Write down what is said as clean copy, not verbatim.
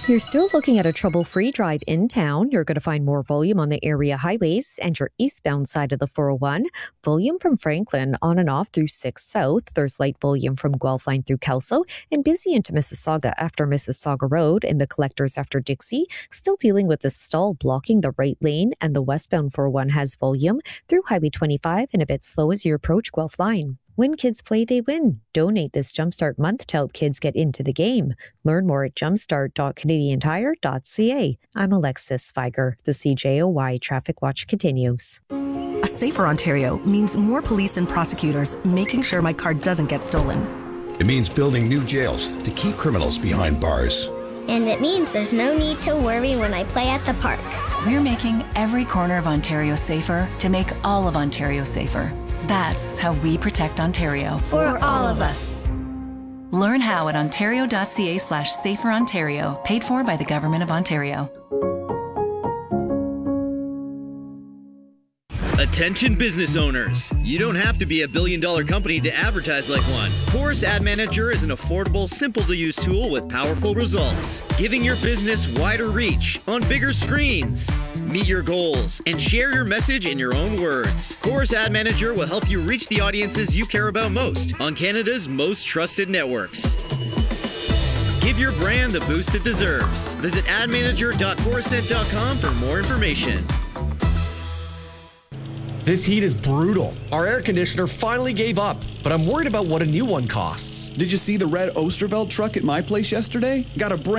You're still looking at a trouble-free drive in town. You're going to find more volume on the area highways and your eastbound side of the 401. Volume from Franklin on and off through 6 South. There's light volume from Guelph Line through Kelso and busy into Mississauga after Mississauga Road and the collectors after Dixie. Still dealing with the stall blocking the right lane, and the westbound 401 has volume through Highway 25 and a bit slow as you approach Guelph Line. When kids play, they win. Donate this Jumpstart month to help kids get into the game. Learn more at jumpstart.canadiantire.ca. I'm Alexis Feiger. The CJOY Traffic Watch continues. A safer Ontario means more police and prosecutors making sure my car doesn't get stolen. It means building new jails to keep criminals behind bars. And it means there's no need to worry when I play at the park. We're making every corner of Ontario safer to make all of Ontario safer. That's how we protect Ontario. For all of us. Learn how at ontario.ca/saferontario, paid for by the Government of Ontario. Attention business owners. You don't have to be a billion-dollar company to advertise like one. Chorus Ad Manager is an affordable, simple-to-use tool with powerful results, giving your business wider reach on bigger screens. Meet your goals and share your message in your own words. Chorus Ad Manager will help you reach the audiences you care about most on Canada's most trusted networks. Give your brand the boost it deserves. Visit admanager.chorusnet.com for more information. This heat is brutal. Our air conditioner finally gave up, but I'm worried about what a new one costs. Did you see the red Osterveld truck at my place yesterday? Got a brand